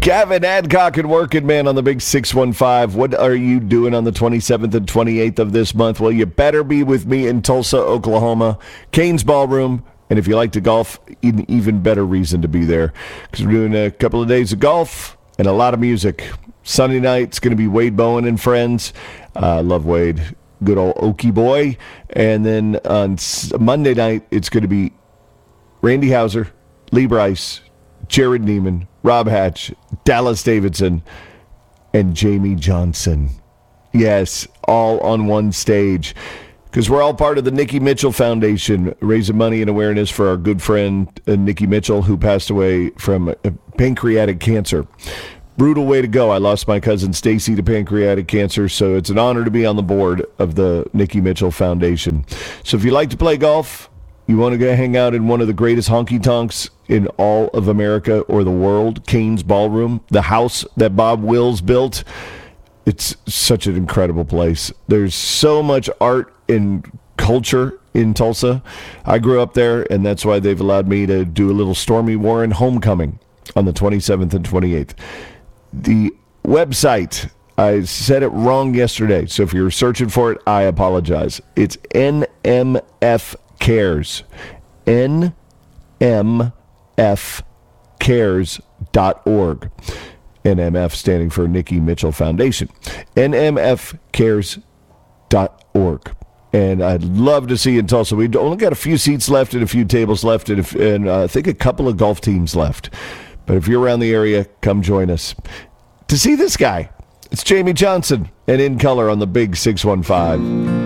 Gavin Adcock and Working Man on the Big 615. What are you doing on the 27th and 28th of this month? Well, you better be with me in Tulsa, Oklahoma, Cain's Ballroom. And if you like to golf, an even better reason to be there, because we're doing a couple of days of golf and a lot of music. Sunday night, it's going to be Wade Bowen and friends. Love Wade. Good old Okie boy. And then on Monday night, it's going to be Randy Houser, Lee Bryce, Jared Neiman, Rob Hatch, Dallas Davidson, and Jamie Johnson. Yes, all on one stage. Because we're all part of the Nikki Mitchell Foundation, raising money and awareness for our good friend Nikki Mitchell, who passed away from pancreatic cancer. Brutal way to go. I lost my cousin Stacy to pancreatic cancer, so it's an honor to be on the board of the Nikki Mitchell Foundation. So if you like to play golf, you want to go hang out in one of the greatest honky-tonks in all of America or the world, Cain's Ballroom, the house that Bob Wills built. It's such an incredible place. There's so much art and culture in Tulsa. I grew up there, and that's why they've allowed me to do a little Stormy Warren homecoming on the 27th and 28th. The website, I said it wrong yesterday, so if you're searching for it, I apologize. It's NMF Cares. NMFcares.org. NMF standing for Nikki Mitchell Foundation. NMFcares.org. And I'd love to see you in Tulsa. We've only got a few seats left and a few tables left, and I think a couple of golf teams left. But if you're around the area, come join us. To see this guy, it's Jamie Johnson and In Color on the Big 615.